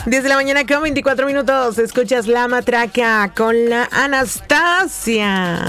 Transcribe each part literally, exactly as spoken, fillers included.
diez de la mañana con veinticuatro minutos. Escuchas La Matraca con la Anastasia.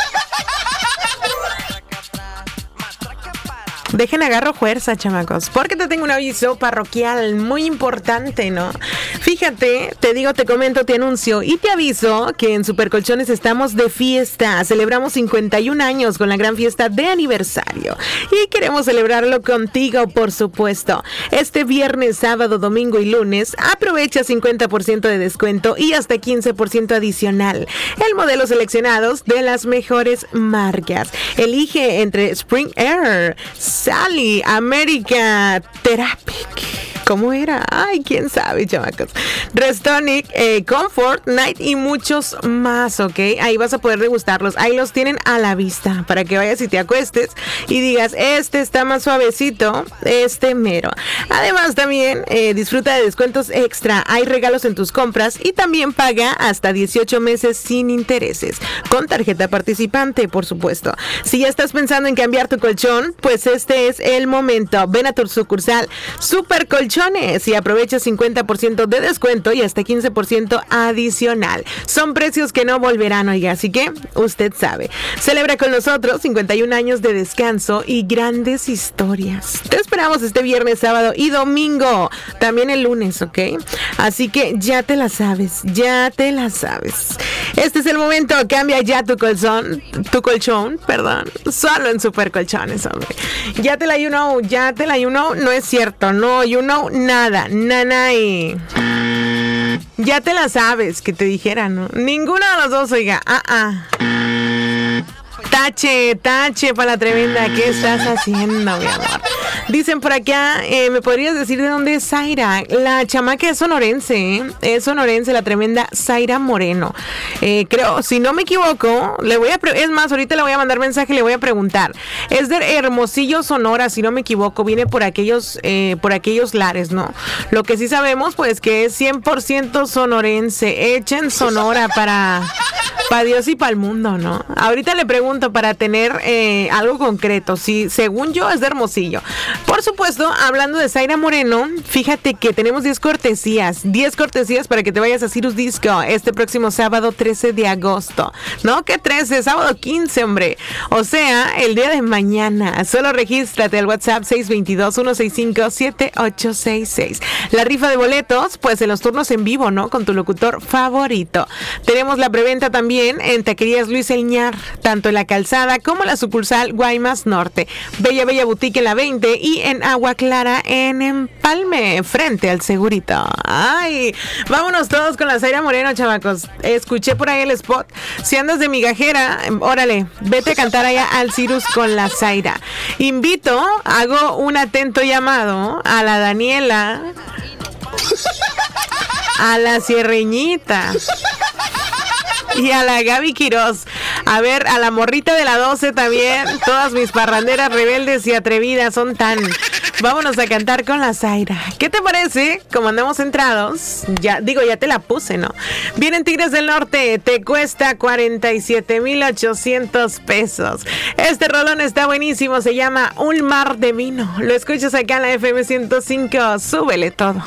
Dejen agarro fuerza, chamacos, porque te tengo un aviso parroquial muy importante, ¿no? Fíjate, te digo, te comento, te anuncio y te aviso que en Supercolchones estamos de fiesta. Celebramos cincuenta y un años con la gran fiesta de aniversario y queremos celebrarlo contigo, por supuesto. Este viernes, sábado, domingo y lunes aprovecha cincuenta por ciento de descuento y hasta quince por ciento adicional en modelos seleccionados de las mejores marcas. Elige entre Spring Air, Sally, America, Therapeutic. ¿Cómo era? Ay, quién sabe, chamacos. Restonic, eh, Comfort, Night y muchos más, ¿ok? Ahí vas a poder degustarlos. Ahí los tienen a la vista para que vayas y te acuestes y digas, este está más suavecito, este mero. Además, también eh, disfruta de descuentos extra. Hay regalos en tus compras y también paga hasta dieciocho meses sin intereses. Con tarjeta participante, por supuesto. Si ya estás pensando en cambiar tu colchón, pues este es el momento. Ven a tu sucursal Super Colchones y aprovecha cincuenta por ciento de descuento y hasta quince por ciento adicional. Son precios que no volverán, oiga, así que usted sabe. Celebra con nosotros cincuenta y un años de descanso y grandes historias. Te esperamos este viernes, sábado y domingo. También el lunes, ¿ok? Así que ya te la sabes, ya te la sabes. Este es el momento, cambia ya tu colchón, tu colchón, perdón, solo en Super Colchones, hombre. Ya te la you know, ya te la you know, no es cierto, no, you know, nada, nanay. Ya te la sabes, que te dijera, ¿no? Ninguno de los dos, oiga, ah, ah. Tache, tache para la tremenda. ¿Qué estás haciendo, mi amor? Dicen por acá, eh, ¿me podrías decir de dónde es Zaira? La chamaca es sonorense, ¿eh? Es sonorense, la tremenda Zaira Moreno. Eh, creo, si no me equivoco, le voy a pre- es más, ahorita le voy a mandar mensaje y le voy a preguntar. Es de Hermosillo, Sonora, si no me equivoco. Viene por aquellos, eh, por aquellos lares, ¿no? Lo que sí sabemos, pues, que es cien por ciento sonorense. Echen Sonora para... para Dios y para el mundo, ¿no? Ahorita le pregunto para tener eh, algo concreto. Sí, según yo es de Hermosillo. Por supuesto, hablando de Zaira Moreno, fíjate que tenemos diez cortesías. diez cortesías para que te vayas a Cirrus Disco este próximo sábado trece de agosto. ¿No? ¿Qué trece? Sábado quince, hombre. O sea, el día de mañana. Solo regístrate al WhatsApp seis dos dos, uno seis cinco, siete ocho seis seis. La rifa de boletos, pues en los turnos en vivo, ¿no? Con tu locutor favorito. Tenemos la preventa también en Taquerías Luis Elñar, tanto en la Calzada como la sucursal Guaymas Norte, Bella Bella Boutique en la veinte y en Agua Clara en Empalme, frente al Segurito. Ay, vámonos todos con la Zaira Moreno, chavacos. Escuché por ahí el spot. Si andas de migajera, órale, vete a cantar allá al Cirrus con la Zaira. Invito, hago un atento llamado a la Daniela, a la Sierreñita y a la Gaby Quiroz. A ver, a la morrita de la doce también. Todas mis parranderas rebeldes y atrevidas son tan... Vámonos a cantar con la Zaira. ¿Qué te parece? Como andamos entrados, ya digo, ya te la puse, ¿no? Vienen Tigres del Norte, te cuesta cuarenta y siete mil ochocientos pesos. Este rolón está buenísimo, se llama Un Mar de Vino. Lo escuchas acá en la F M ciento cinco. Súbele todo.